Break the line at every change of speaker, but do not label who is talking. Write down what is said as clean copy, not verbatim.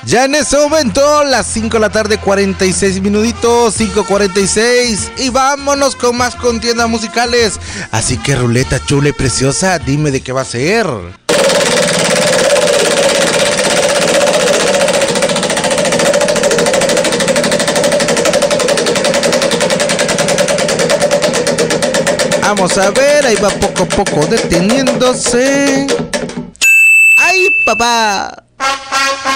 Ya en ese momento, las 5 de la tarde, 46 minutitos, 5:46. Y vámonos con más contiendas musicales. Así que, ruleta chula y preciosa, dime de qué va a ser. Vamos a ver, ahí va poco a poco deteniéndose. ¡Ay, papá!